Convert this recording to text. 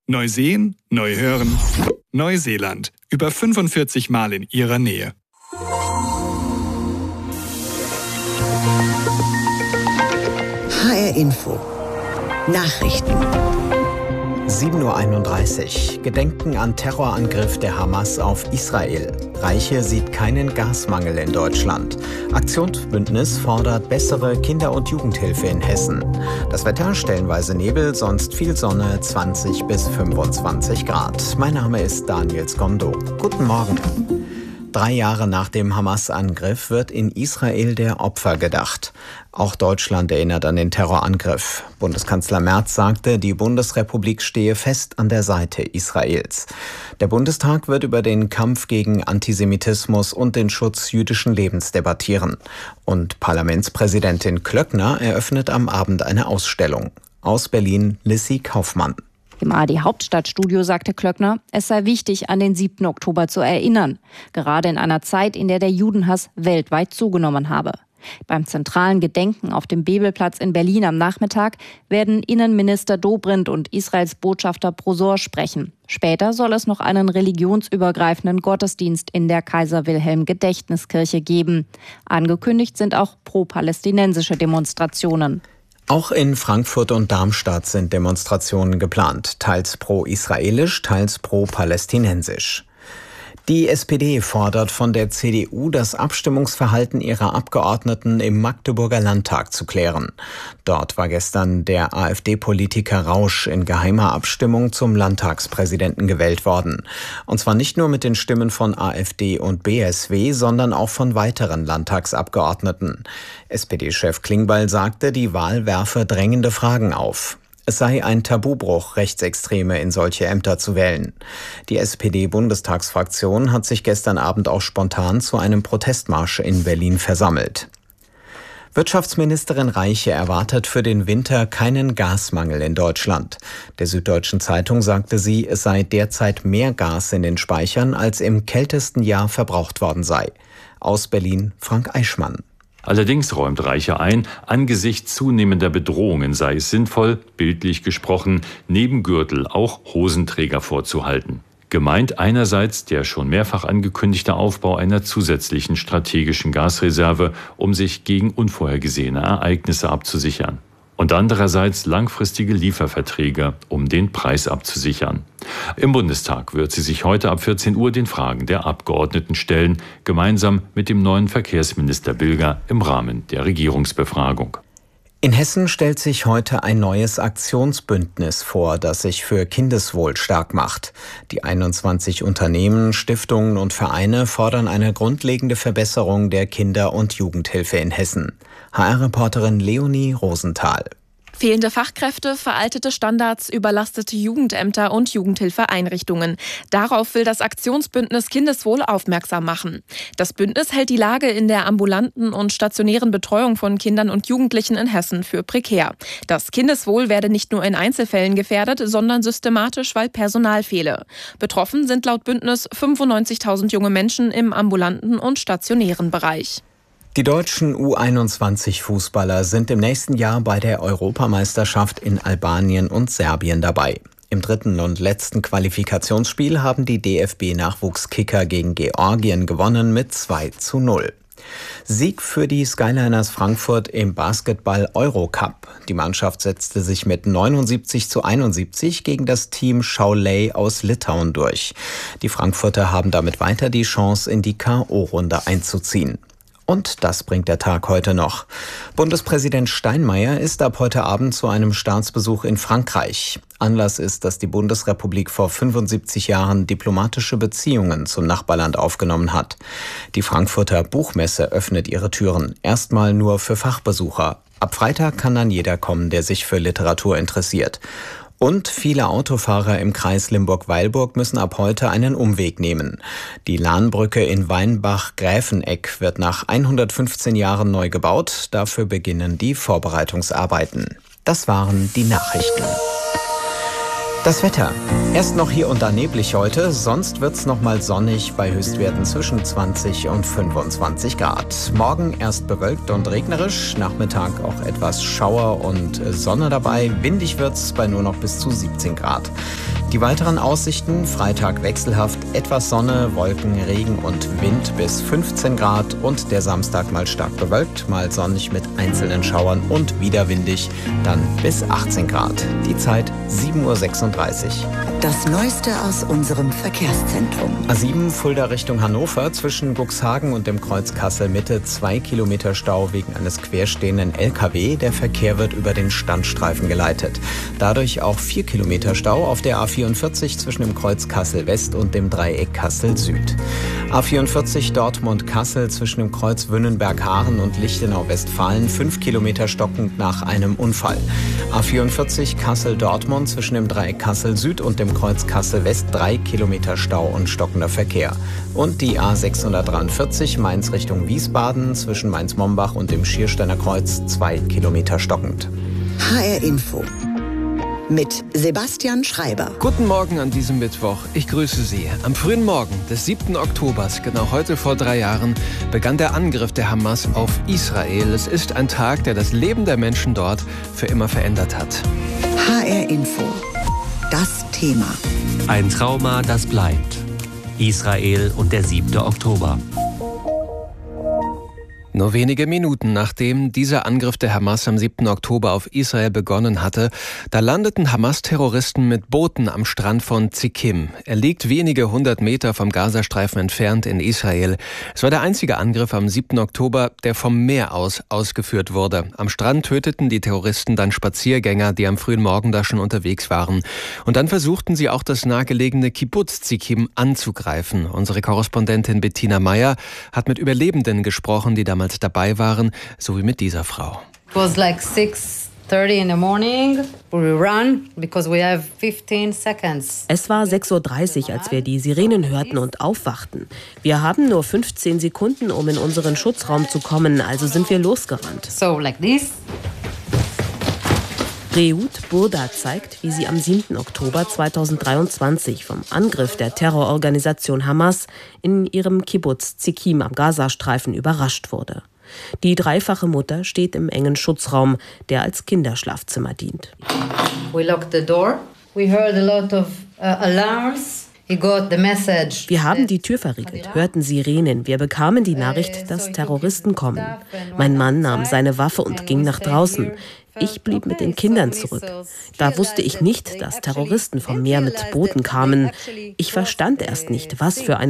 Neu sehen, neu hören. Neuseeland. Über 45 Mal in Ihrer Nähe. HR Info. Nachrichten. 7:31 Uhr. Gedenken an Terrorangriff der Hamas auf Israel. Reiche sieht keinen Gasmangel in Deutschland. Aktionsbündnis fordert bessere Kinder- und Jugendhilfe in Hessen. Das Wetter stellenweise Nebel, sonst viel Sonne, 20 bis 25 Grad. Mein Name ist Daniel Skondo. Guten Morgen. 3 Jahre nach dem Hamas-Angriff wird in Israel der Opfer gedacht. Auch Deutschland erinnert an den Terrorangriff. Bundeskanzler Merz sagte, die Bundesrepublik stehe fest an der Seite Israels. Der Bundestag wird über den Kampf gegen Antisemitismus und den Schutz jüdischen Lebens debattieren. Und Parlamentspräsidentin Klöckner eröffnet am Abend eine Ausstellung. Aus Berlin Lissy Kaufmann. Im ARD-Hauptstadtstudio sagte Klöckner, es sei wichtig, an den 7. Oktober zu erinnern. Gerade in einer Zeit, in der der Judenhass weltweit zugenommen habe. Beim zentralen Gedenken auf dem Bebelplatz in Berlin am Nachmittag werden Innenminister Dobrindt und Israels Botschafter Prosor sprechen. Später soll es noch einen religionsübergreifenden Gottesdienst in der Kaiser-Wilhelm-Gedächtniskirche geben. Angekündigt sind auch pro-palästinensische Demonstrationen. Auch in Frankfurt und Darmstadt sind Demonstrationen geplant, teils pro-israelisch, teils pro-palästinensisch. Die SPD fordert von der CDU, das Abstimmungsverhalten ihrer Abgeordneten im Magdeburger Landtag zu klären. Dort war gestern der AfD-Politiker Rausch in geheimer Abstimmung zum Landtagspräsidenten gewählt worden. Und zwar nicht nur mit den Stimmen von AfD und BSW, sondern auch von weiteren Landtagsabgeordneten. SPD-Chef Klingbeil sagte, die Wahl werfe drängende Fragen auf. Es sei ein Tabubruch, Rechtsextreme in solche Ämter zu wählen. Die SPD-Bundestagsfraktion hat sich gestern Abend auch spontan zu einem Protestmarsch in Berlin versammelt. Wirtschaftsministerin Reiche erwartet für den Winter keinen Gasmangel in Deutschland. Der Süddeutschen Zeitung sagte sie, es sei derzeit mehr Gas in den Speichern, als im kältesten Jahr verbraucht worden sei. Aus Berlin Frank Eichmann. Allerdings räumt Reiche ein, angesichts zunehmender Bedrohungen sei es sinnvoll, bildlich gesprochen, neben Gürtel auch Hosenträger vorzuhalten. Gemeint einerseits der schon mehrfach angekündigte Aufbau einer zusätzlichen strategischen Gasreserve, um sich gegen unvorhergesehene Ereignisse abzusichern. Und andererseits langfristige Lieferverträge, um den Preis abzusichern. Im Bundestag wird sie sich heute ab 14 Uhr den Fragen der Abgeordneten stellen, gemeinsam mit dem neuen Verkehrsminister Bilger im Rahmen der Regierungsbefragung. In Hessen stellt sich heute ein neues Aktionsbündnis vor, das sich für Kindeswohl stark macht. Die 21 Unternehmen, Stiftungen und Vereine fordern eine grundlegende Verbesserung der Kinder- und Jugendhilfe in Hessen. HR-Reporterin Leonie Rosenthal. Fehlende Fachkräfte, veraltete Standards, überlastete Jugendämter und Jugendhilfeeinrichtungen. Darauf will das Aktionsbündnis Kindeswohl aufmerksam machen. Das Bündnis hält die Lage in der ambulanten und stationären Betreuung von Kindern und Jugendlichen in Hessen für prekär. Das Kindeswohl werde nicht nur in Einzelfällen gefährdet, sondern systematisch, weil Personal fehle. Betroffen sind laut Bündnis 95.000 junge Menschen im ambulanten und stationären Bereich. Die deutschen U21-Fußballer sind im nächsten Jahr bei der Europameisterschaft in Albanien und Serbien dabei. Im 3. und letzten Qualifikationsspiel haben die DFB-Nachwuchskicker gegen Georgien gewonnen mit 2:0. Sieg für die Skyliners Frankfurt im Basketball-Eurocup. Die Mannschaft setzte sich mit 79:71 gegen das Team Šiauliai aus Litauen durch. Die Frankfurter haben damit weiter die Chance, in die K.O.-Runde einzuziehen. Und das bringt der Tag heute noch. Bundespräsident Steinmeier ist ab heute Abend zu einem Staatsbesuch in Frankreich. Anlass ist, dass die Bundesrepublik vor 75 Jahren diplomatische Beziehungen zum Nachbarland aufgenommen hat. Die Frankfurter Buchmesse öffnet ihre Türen, erstmal nur für Fachbesucher. Ab Freitag kann dann jeder kommen, der sich für Literatur interessiert. Und viele Autofahrer im Kreis Limburg-Weilburg müssen ab heute einen Umweg nehmen. Die Lahnbrücke in Weinbach-Gräfeneck wird nach 115 Jahren neu gebaut. Dafür beginnen die Vorbereitungsarbeiten. Das waren die Nachrichten. Das Wetter. Erst noch hier und da neblig heute, sonst wird's noch mal sonnig bei Höchstwerten zwischen 20 und 25 Grad. Morgen erst bewölkt und regnerisch, Nachmittag auch etwas Schauer und Sonne dabei. Windig wird's bei nur noch bis zu 17 Grad. Die weiteren Aussichten: Freitag wechselhaft, etwas Sonne, Wolken, Regen und Wind bis 15 Grad und der Samstag mal stark bewölkt, mal sonnig mit einzelnen Schauern und wieder windig, dann bis 18 Grad. Die Zeit 7:36 Uhr. Das Neueste aus unserem Verkehrszentrum. A7 Fulda Richtung Hannover, zwischen Cuxhagen und dem Kreuz Kassel-Mitte 2 Kilometer Stau wegen eines querstehenden LKW. Der Verkehr wird über den Standstreifen geleitet. Dadurch auch 4 Kilometer Stau auf der A44 zwischen dem Kreuz Kassel-West und dem Dreieck Kassel-Süd. A44 Dortmund-Kassel zwischen dem Kreuz Wünnenberg-Haaren und Lichtenau-Westfalen 5 Kilometer stockend nach einem Unfall. A44 Kassel-Dortmund zwischen dem Dreieck Kassel-Süd und dem Kreuz Kassel-West 3 Kilometer Stau und stockender Verkehr. Und die A643 Mainz Richtung Wiesbaden zwischen Mainz-Mombach und dem Schiersteiner Kreuz 2 Kilometer stockend. HR Info mit Sebastian Schreiber. Guten Morgen an diesem Mittwoch. Ich grüße Sie. Am frühen Morgen des 7. Oktobers, genau heute vor 3 Jahren, begann der Angriff der Hamas auf Israel. Es ist ein Tag, der das Leben der Menschen dort für immer verändert hat. HR Info. Das Thema. Ein Trauma, das bleibt. Israel und der 7. Oktober. Nur wenige Minuten nachdem dieser Angriff der Hamas am 7. Oktober auf Israel begonnen hatte, da landeten Hamas-Terroristen mit Booten am Strand von Zikim. Er liegt wenige 100 Meter vom Gazastreifen entfernt in Israel. Es war der einzige Angriff am 7. Oktober, der vom Meer aus ausgeführt wurde. Am Strand töteten die Terroristen dann Spaziergänger, die am frühen Morgen da schon unterwegs waren. Und dann versuchten sie auch das nahegelegene Kibbuz Zikim anzugreifen. Unsere Korrespondentin Bettina Meyer hat mit Überlebenden gesprochen, die damals dabei waren, sowie mit dieser Frau. It was like 6:30 in the morning. We run because we have 15 seconds. Es war 6:30 Uhr, als wir die Sirenen hörten und aufwachten. Wir haben nur 15 Sekunden, um in unseren Schutzraum zu kommen, also sind wir losgerannt. So like this. Reut Burda zeigt, wie sie am 7. Oktober 2023 vom Angriff der Terrororganisation Hamas in ihrem Kibbuz Zikim am Gazastreifen überrascht wurde. Die dreifache Mutter steht im engen Schutzraum, der als Kinderschlafzimmer dient. We locked the door. We heard a lot of alarms. Wir haben die Tür verriegelt, hörten Sirenen. Wir bekamen die Nachricht, dass Terroristen kommen. Mein Mann nahm seine Waffe und ging nach draußen. Ich blieb mit den Kindern zurück. Da wusste ich nicht, dass Terroristen vom Meer mit Booten kamen. Ich verstand erst nicht, was für eine